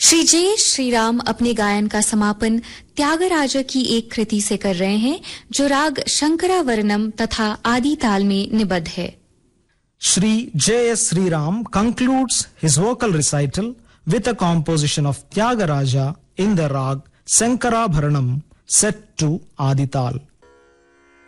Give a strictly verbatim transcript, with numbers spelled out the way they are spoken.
श्री जे श्रीराम अपने गायन का समापन त्यागराज की एक कृति से कर रहे हैं जो राग शंकरावरणम तथा आदि ताल में निबद्ध है। Shri J S Sriram concludes his vocal recital with a composition of Tyagaraja in the rag Sankarabharanam set to Adi Tal.